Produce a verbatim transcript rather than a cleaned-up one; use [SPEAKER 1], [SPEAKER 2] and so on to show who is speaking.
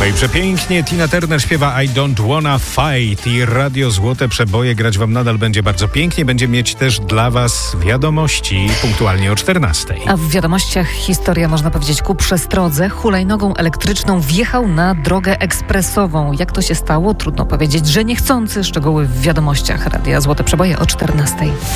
[SPEAKER 1] i przepięknie Tina Turner śpiewa I don't wanna fight i Radio Złote Przeboje grać wam nadal będzie bardzo pięknie. Będzie mieć też dla was wiadomości punktualnie o czternastej.
[SPEAKER 2] A w wiadomościach historia, można powiedzieć, ku przestrodze. Hulajnogą elektryczną wjechał na drogę ekspresową. Jak to się stało? Trudno powiedzieć, że niechcący. Szczegóły w wiadomościach Radia Złote Przeboje o czternastej.